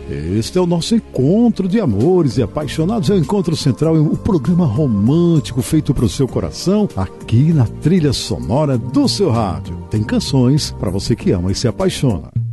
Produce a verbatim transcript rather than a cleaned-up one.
Este é o nosso encontro de amores e apaixonados, é o Encontro Central, o programa romântico feito para o seu coração, aqui na trilha sonora do seu rádio. Tem canções para você que ama e se apaixona.